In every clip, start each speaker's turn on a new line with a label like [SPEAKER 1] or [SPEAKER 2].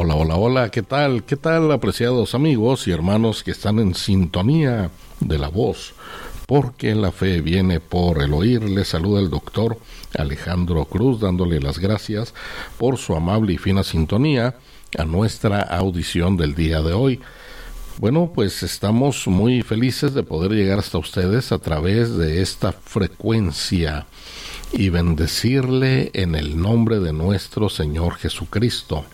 [SPEAKER 1] Hola, hola, hola, ¿qué tal? ¿Qué tal, apreciados amigos y hermanos que están en sintonía de la voz? Porque la fe viene por el oír. Les saluda el doctor Alejandro Cruz, dándole las gracias por su amable y fina sintonía a nuestra audición del día de hoy. Bueno, pues estamos muy felices de poder llegar hasta ustedes a través de esta frecuencia y bendecirle en el nombre de nuestro Señor Jesucristo.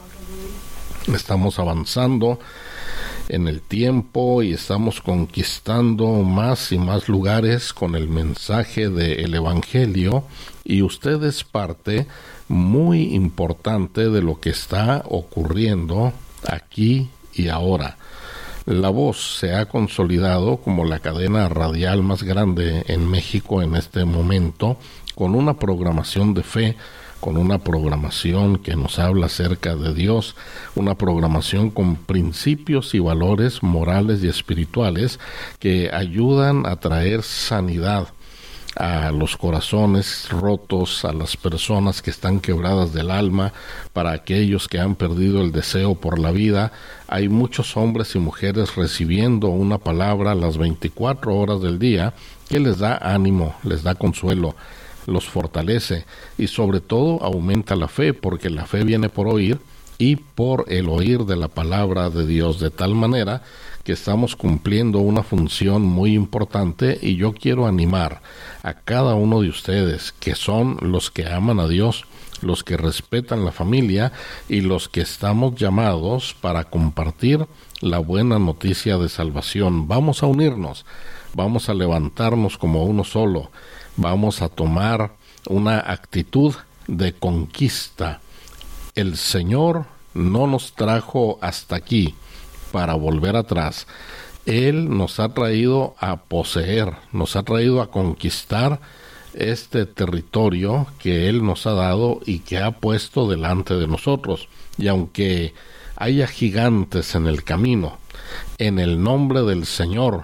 [SPEAKER 1] Estamos avanzando en el tiempo y estamos conquistando más y más lugares con el mensaje del Evangelio, y usted es parte muy importante de lo que está ocurriendo aquí y ahora. La voz se ha consolidado como la cadena radial más grande en México en este momento, con una programación de fe, con una programación que nos habla acerca de Dios, una programación con principios y valores morales y espirituales que ayudan a traer sanidad a los corazones rotos, a las personas que están quebradas del alma, para aquellos que han perdido el deseo por la vida. Hay muchos hombres y mujeres recibiendo una palabra las 24 horas del día que les da ánimo, les da consuelo, los fortalece y sobre todo aumenta la fe, porque la fe viene por oír y por el oír de la palabra de Dios, de tal manera que estamos cumpliendo una función muy importante. Y yo quiero animar a cada uno de ustedes, que son los que aman a Dios, los que respetan la familia y los que estamos llamados para compartir la buena noticia de salvación. Vamos a unirnos, vamos a levantarnos como uno solo, vamos a tomar una actitud de conquista. El Señor no nos trajo hasta aquí para volver atrás. Él nos ha traído a poseer, nos ha traído a conquistar este territorio que Él nos ha dado y que ha puesto delante de nosotros. Y aunque haya gigantes en el camino, en el nombre del Señor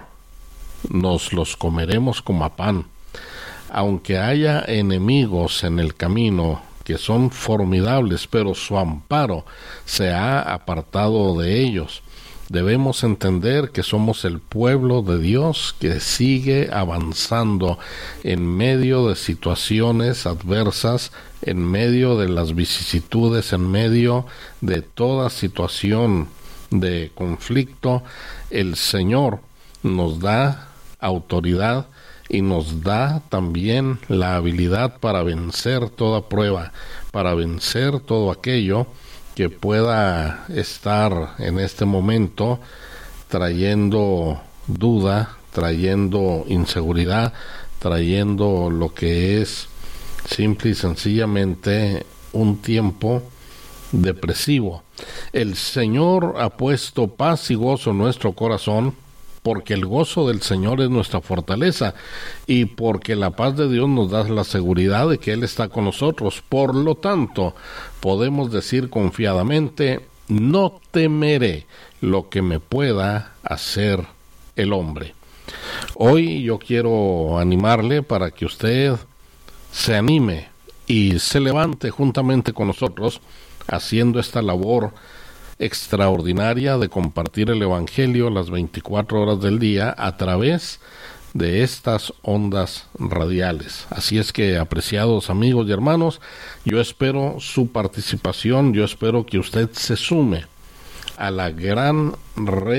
[SPEAKER 1] nos los comeremos como a pan. Aunque haya enemigos en el camino que son formidables, pero su amparo se ha apartado de ellos. Debemos entender que somos el pueblo de Dios que sigue avanzando en medio de situaciones adversas, en medio de las vicisitudes, en medio de toda situación de conflicto. El Señor nos da autoridad y nos da también la habilidad para vencer toda prueba, para vencer todo aquello que pueda estar en este momento trayendo duda, trayendo inseguridad, trayendo lo que es simple y sencillamente un tiempo depresivo. El Señor ha puesto paz y gozo en nuestro corazón, porque el gozo del Señor es nuestra fortaleza y porque la paz de Dios nos da la seguridad de que Él está con nosotros. Por lo tanto, podemos decir confiadamente: no temeré lo que me pueda hacer el hombre. Hoy yo quiero animarle para que usted se anime y se levante juntamente con nosotros haciendo esta labor extraordinaria de compartir el Evangelio las 24 horas del día a través de estas ondas radiales. Así es que, apreciados amigos y hermanos, yo espero su participación, yo espero que usted se sume a la gran red